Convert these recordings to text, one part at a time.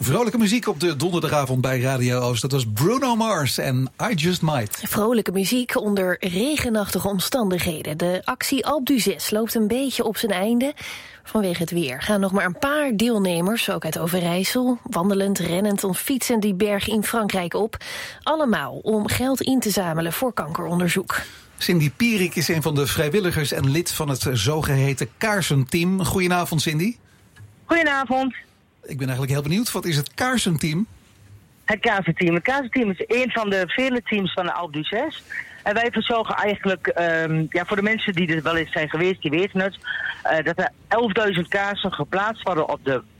Vrolijke muziek op de donderdagavond bij Radio Oost. Dat was Bruno Mars en I Just Might. Vrolijke muziek onder regenachtige omstandigheden. De actie Alpe d'Huez loopt een beetje op zijn einde. Vanwege het weer gaan nog maar een paar deelnemers, ook uit Overijssel, wandelend, rennend of fietsend die berg in Frankrijk op. Allemaal om geld in te zamelen voor kankeronderzoek. Cindy Pierik is een van de vrijwilligers en lid van het zogeheten Kaarsenteam. Goedenavond, Cindy. Goedenavond. Ik ben eigenlijk heel benieuwd. Wat is het Kaarsenteam? Het Kaarsenteam. Het Kaarsenteam is een van de vele teams van de Alpe d'Huez. En wij verzorgen eigenlijk, voor de mensen die er wel eens zijn geweest, die weten het, dat er 11.000 kaarsen geplaatst worden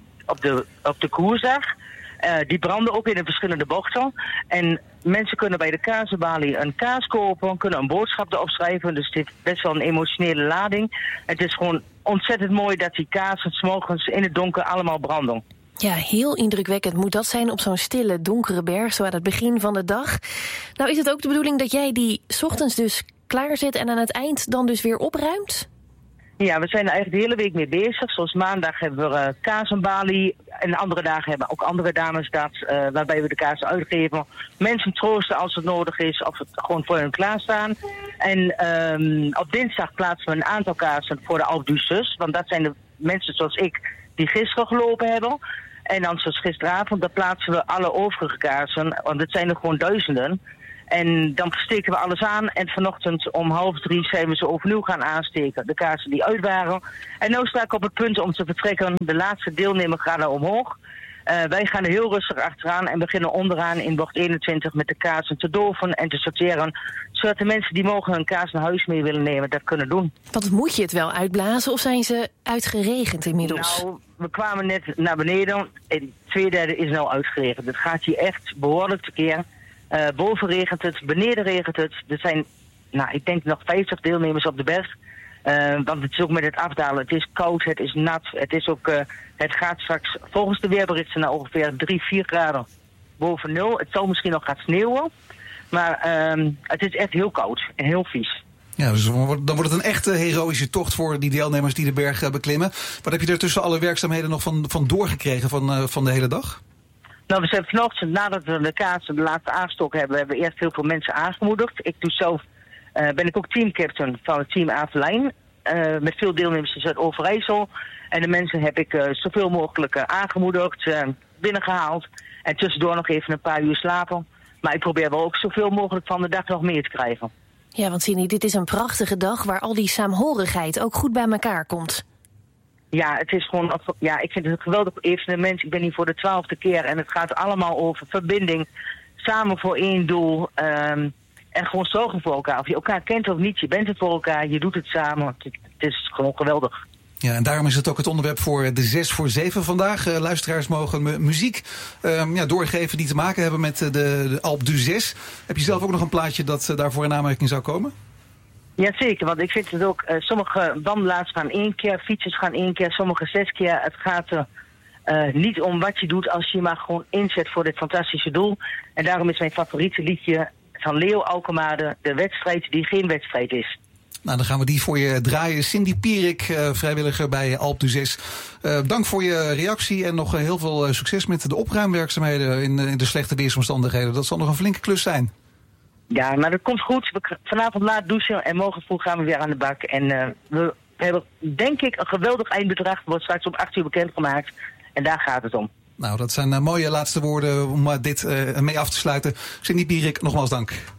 op de koersdag. Die branden ook in de verschillende bochten. En mensen kunnen bij de kaarsenbalie een kaars kopen, kunnen een boodschap erop schrijven. Dus het heeft best wel een emotionele lading. Het is gewoon ontzettend mooi dat die kaarsen 's morgens in het donker allemaal branden. Ja, heel indrukwekkend moet dat zijn op zo'n stille, donkere berg, zo aan het begin van de dag. Nou is het ook de bedoeling dat jij die 's ochtends dus klaarzet en aan het eind dan dus weer opruimt? Ja, we zijn er eigenlijk de hele week mee bezig. Zoals maandag hebben we kaarsenbalie. En andere dagen hebben ook andere dames dat, waarbij we de kaarsen uitgeven. Mensen troosten als het nodig is, of het gewoon voor hun klaarstaan. En op dinsdag plaatsen we een aantal kaarsen voor de Alpe d'Huez. Want dat zijn de mensen zoals ik die gisteren gelopen hebben. En dan zoals gisteravond, dan plaatsen we alle overige kaarsen. Want het zijn er gewoon duizenden. En dan steken we alles aan en vanochtend om 2:30 zijn we ze overnieuw gaan aansteken. De kaarsen die uit waren. En nu sta ik op het punt om te vertrekken. De laatste deelnemer gaat er omhoog. Wij gaan er heel rustig achteraan en beginnen onderaan in bocht 21 met de kaarsen te doven en te sorteren. Zodat de mensen die mogen hun kaars naar huis mee willen nemen, dat kunnen doen. Want moet je het wel uitblazen of zijn ze uitgeregend inmiddels? Nou, we kwamen net naar beneden en 2/3 is nou uitgeregend. Het gaat hier echt behoorlijk tekeer. Boven regent het, beneden regent het. Er zijn, ik denk nog 50 deelnemers op de berg. Want het is ook met het afdalen. Het is koud, het is nat. Het gaat straks volgens de weerberichten naar ongeveer 3-4 graden boven nul. Het zal misschien nog gaan sneeuwen. Maar het is echt heel koud en heel vies. Ja, dus dan wordt het een echte heroïsche tocht voor die deelnemers die de berg beklimmen. Wat heb je er tussen alle werkzaamheden nog van doorgekregen van de hele dag? Nou, we zijn vanochtend, nadat we de kaarsen de laatste aangestoken hebben we eerst heel veel mensen aangemoedigd. Ik doe zelf, ben ik ook teamcaptain van het team Avelijn. Met veel deelnemers uit Overijssel. En de mensen heb ik zoveel mogelijk aangemoedigd, binnengehaald. En tussendoor nog even een paar uur slapen. Maar ik probeer wel ook zoveel mogelijk van de dag nog mee te krijgen. Ja, want Cindy, dit is een prachtige dag waar al die saamhorigheid ook goed bij elkaar komt. Ja, het is gewoon, ik vind het een geweldig evenement. Ik ben hier voor de 12e keer en het gaat allemaal over verbinding. Samen voor één doel. En gewoon zorgen voor elkaar. Of je elkaar kent of niet, je bent er voor elkaar, je doet het samen. Het is gewoon geweldig. Ja, en daarom is het ook het onderwerp voor de 6 voor 7 vandaag. Luisteraars mogen muziek doorgeven die te maken hebben met de Alpe d'Huez. Heb je zelf ook nog een plaatje dat daarvoor in aanmerking zou komen? Jazeker, want ik vind het ook, sommige wandelaars gaan 1 keer, fietsers gaan 1 keer, sommige 6 keer. Het gaat er niet om wat je doet als je maar gewoon inzet voor dit fantastische doel. En daarom is mijn favoriete liedje van Leo Alkemade, de wedstrijd die geen wedstrijd is. Nou, dan gaan we die voor je draaien. Cindy Pierik, vrijwilliger bij Alpe d'Huez. Dank voor je reactie en nog heel veel succes met de opruimwerkzaamheden in de slechte weersomstandigheden. Dat zal nog een flinke klus zijn. Ja, maar dat komt goed. Vanavond laat douchen en morgen vroeg gaan we weer aan de bak. En we hebben, denk ik, een geweldig eindbedrag. Wordt straks om 8 uur bekendgemaakt. En daar gaat het om. Nou, dat zijn mooie laatste woorden om dit mee af te sluiten. Cindy Pierik, nogmaals dank.